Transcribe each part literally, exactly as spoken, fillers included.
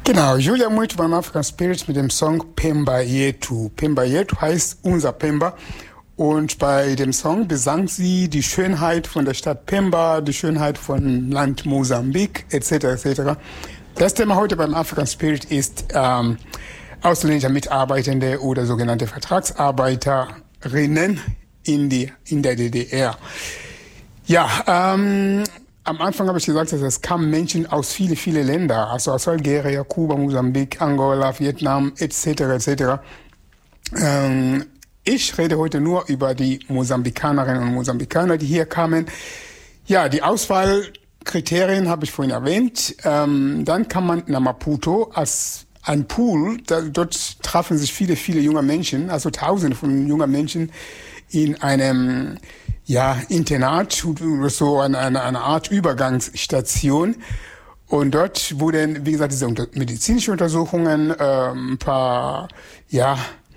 Genau, Julia Muito beim African Spirit mit dem Song Pemba Yetu. Pemba Yetu heißt unser Pemba. Und bei dem Song besang sie die Schönheit von der Stadt Pemba, die Schönheit von Land Mosambik, et cetera et cetera. Das Thema heute beim African Spirit ist ähm, ausländische Mitarbeitende oder sogenannte Vertragsarbeiterinnen in, die, in der D D R. Ja, ähm, am Anfang habe ich gesagt, dass es kamen Menschen aus viele, viele Länder, also aus Algerien, Kuba, Mosambik, Angola, Vietnam, et cetera et cetera. Ähm, ich rede heute nur über die Mosambikanerinnen und Mosambikaner, die hier kamen. Ja, die Auswahlkriterien habe ich vorhin erwähnt. Ähm, dann kam man nach Maputo als ein Pool. Da, dort trafen sich viele, viele junge Menschen, also Tausende von jungen Menschen in einem ja, Internat, so eine, eine, eine Art Übergangsstation. Und dort wurden, wie gesagt, diese unter, medizinische Untersuchungen, ähm, ein paar, ja,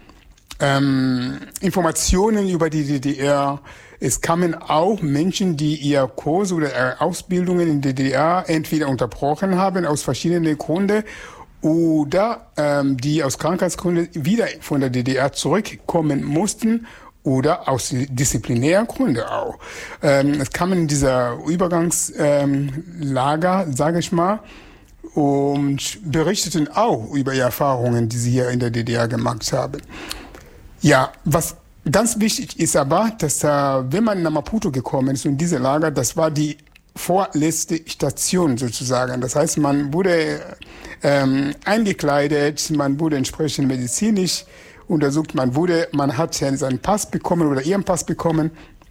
ähm, Informationen über die D D R. Es kamen auch Menschen, die ihr Kurs oder ihre Ausbildungen in der D D R entweder unterbrochen haben, aus verschiedenen Gründen, oder ähm, die aus Krankheitsgründen wieder von der D D R zurückkommen mussten, oder aus disziplinären Gründen auch. Ähm, es kamen in dieser Übergangslager, ähm, sage ich mal, und berichteten auch über ihre Erfahrungen, die sie hier in der D D R gemacht haben. Ja, was ganz wichtig ist aber, dass äh, wenn man nach Maputo gekommen ist, in diese Lager, das war die vorletzte Station sozusagen. Das heißt, man wurde ähm, eingekleidet, man wurde entsprechend medizinisch untersucht, man wurde, man hat seinen Pass bekommen oder ihren Pass bekommen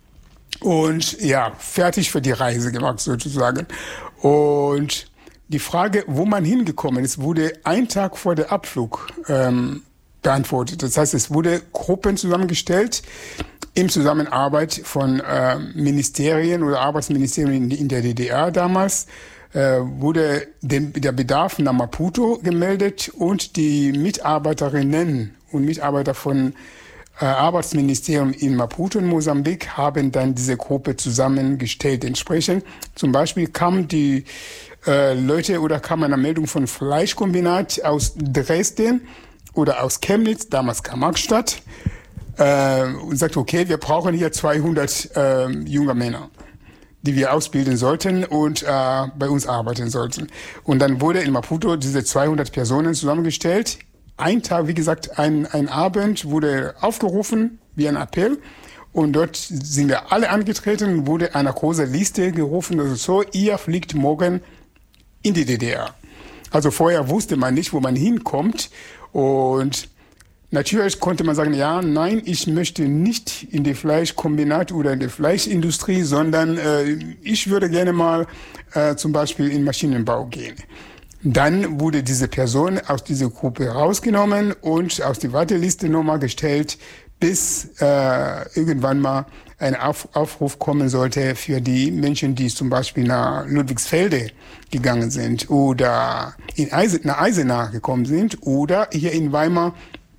und ja, fertig für die Reise gemacht sozusagen. Und die Frage, wo man hingekommen ist, wurde ein Tag vor der Abflug ähm, beantwortet. Das heißt, es wurde Gruppen zusammengestellt in Zusammenarbeit von äh, Ministerien oder Arbeitsministerien in, in der D D R damals. Äh, wurde den, der Bedarf nach Maputo gemeldet und die Mitarbeiterinnen und Mitarbeiter von äh, Arbeitsministerium in Maputo in Mosambik haben dann diese Gruppe zusammengestellt. Entsprechend zum Beispiel kamen die äh, Leute oder kam eine Meldung von Fleischkombinat aus Dresden oder aus Chemnitz, damals Karl-Marx-Stadt, äh, und sagte, okay, wir brauchen hier zweihundert äh, junge Männer, die wir ausbilden sollten und äh, bei uns arbeiten sollten. Und dann wurde in Maputo diese zweihundert Personen zusammengestellt. Ein Tag, wie gesagt, ein, ein Abend wurde aufgerufen, wie ein Appell. Und dort sind wir alle angetreten, wurde eine große Liste gerufen, also so, ihr fliegt morgen in die D D R. Also vorher wusste man nicht, wo man hinkommt. Und natürlich konnte man sagen, ja, nein, ich möchte nicht in die Fleischkombinat oder in die Fleischindustrie, sondern äh, ich würde gerne mal äh, zum Beispiel in Maschinenbau gehen. Dann wurde diese Person aus dieser Gruppe rausgenommen und aus der Warteliste nochmal gestellt, bis äh, irgendwann mal ein Auf- Aufruf kommen sollte für die Menschen, die zum Beispiel nach Ludwigsfelde gegangen sind oder in Eisen- nach Eisenach gekommen sind oder hier in Weimar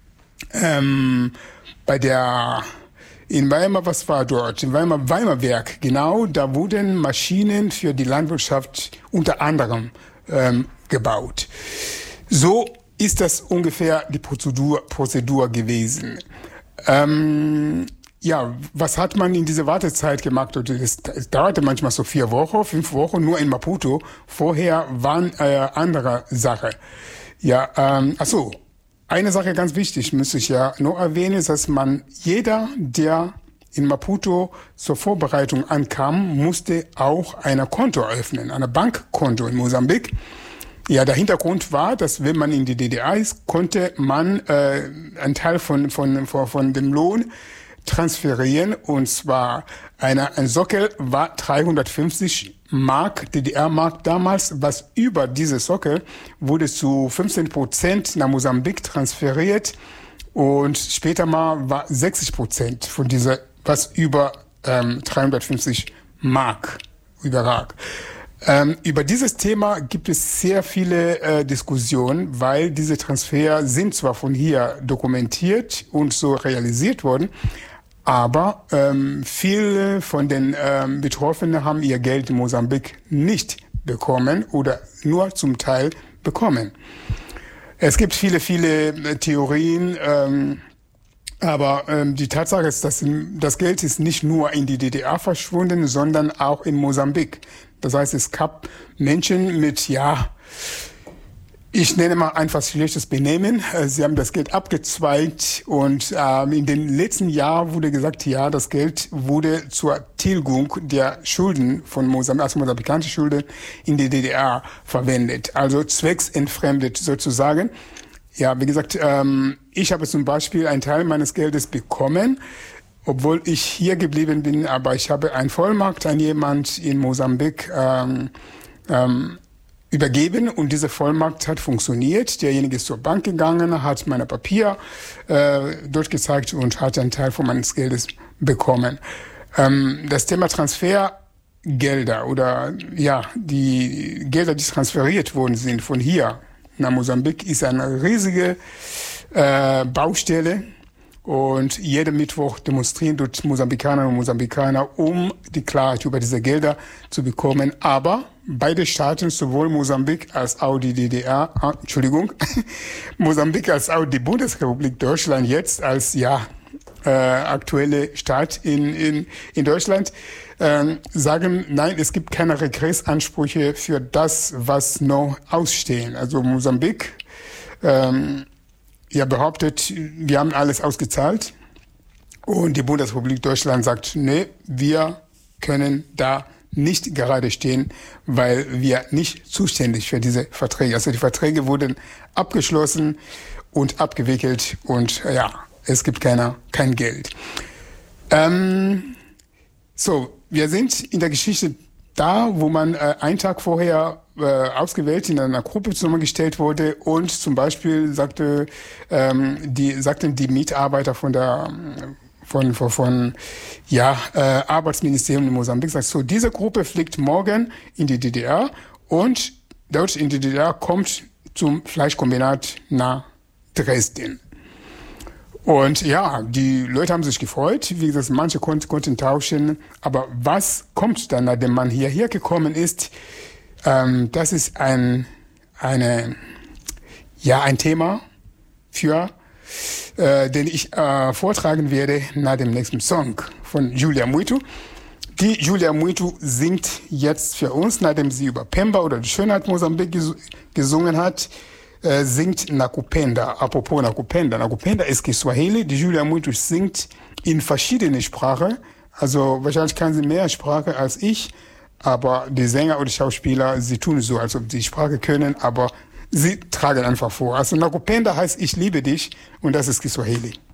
ähm, bei der in Weimar, was war dort? In Weimar, Weimarwerk, genau, da wurden Maschinen für die Landwirtschaft unter anderem ähm, gebaut. So ist das ungefähr die Prozedur, Prozedur gewesen. Ähm, ja, was hat man in dieser Wartezeit gemacht? Es dauerte manchmal so vier Wochen, fünf Wochen, nur in Maputo. Vorher waren äh, andere Sachen. Ja, ähm, ach so. Eine Sache ganz wichtig, müsste ich ja noch erwähnen, ist, dass man, jeder, der in Maputo zur Vorbereitung ankam, musste auch ein Konto eröffnen, ein Bankkonto in Mosambik. Ja, der Hintergrund war, dass wenn man in die D D R ist, konnte man äh, einen Teil von, von, von, von dem Lohn transferieren, und zwar eine, ein Sockel war dreihundertfünfzig Mark, D D R-Mark damals, was über diese Sockel wurde zu fünfzehn Prozent nach Mosambik transferiert, und später mal war sechzig Prozent von dieser, was über ähm, dreihundertfünfzig Mark überrag. Ähm, über dieses Thema gibt es sehr viele äh, Diskussionen, weil diese Transfer sind zwar von hier dokumentiert und so realisiert worden, aber ähm, viele von den ähm, Betroffenen haben ihr Geld in Mosambik nicht bekommen oder nur zum Teil bekommen. Es gibt viele, viele äh, Theorien, ähm, aber ähm, die Tatsache ist, dass das Geld ist nicht nur in die D D R verschwunden, sondern auch in Mosambik. Das heißt, es gab Menschen mit, ja, ich nenne mal einfach schlechtes Benehmen. Sie haben das Geld abgezweigt und ähm, in den letzten Jahren wurde gesagt, ja, das Geld wurde zur Tilgung der Schulden von Mosambik, also mosambikanische Schulden in die D D R verwendet. Also zwecksentfremdet sozusagen. Ja, wie gesagt, ähm, ich habe zum Beispiel einen Teil meines Geldes bekommen, obwohl ich hier geblieben bin, aber ich habe einen Vollmacht an jemand in Mosambik ähm, ähm, übergeben und diese Vollmacht hat funktioniert. Derjenige ist zur Bank gegangen, hat meine Papier äh, durchgezeigt und hat einen Teil von meines Geldes bekommen. Ähm, das Thema Transfergelder oder ja, die Gelder, die transferiert worden sind von hier nach Mosambik, ist eine riesige äh, Baustelle. Und jeden Mittwoch demonstrieren dort Mosambikaner und Mosambikaner, um die Klarheit über diese Gelder zu bekommen. Aber beide Staaten, sowohl Mosambik als auch die D D R, ah, Entschuldigung, Mosambik als auch die Bundesrepublik Deutschland jetzt als ja äh, aktuelle Staat in in in Deutschland äh, sagen, nein, es gibt keine Regressansprüche für das, was noch ausstehen. Also Mosambik ähm, ja, behauptet, wir haben alles ausgezahlt und die Bundesrepublik Deutschland sagt, nee, wir können da nicht gerade stehen, weil wir nicht zuständig für diese Verträge. Also die Verträge wurden abgeschlossen und abgewickelt und ja, es gibt keiner, kein Geld. Ähm, so, wir sind in der Geschichte da, wo man äh, einen Tag vorher äh, ausgewählt in einer Gruppe zusammengestellt wurde und zum Beispiel sagte ähm, die sagten die Mitarbeiter von der von von, von ja äh, Arbeitsministerium in Mosambik, sagt so, diese Gruppe fliegt morgen in die D D R und dort in die D D R kommt zum Fleischkombinat nach Dresden. Und ja, die Leute haben sich gefreut. Wie gesagt, manche konnten, konnten tauschen. Aber was kommt dann, nachdem man hierher gekommen ist? Ähm, das ist ein, eine, ja, ein Thema für, äh, den ich äh, vortragen werde nach dem nächsten Song von Julia Mwitu. Die Julia Mwitu singt jetzt für uns, nachdem sie über Pemba oder die Schönheit Mosambik ges gesungen hat. Äh, singt Nakupenda. Apropos Nakupenda. Nakupenda ist Kiswahili. Die Julia Mwitu singt in verschiedene Sprachen. Also wahrscheinlich kann sie mehr Sprache als ich, aber die Sänger oder die Schauspieler, sie tun so, als ob sie die Sprache können, aber sie tragen einfach vor. Also Nakupenda heißt Ich liebe dich und das ist Kiswahili.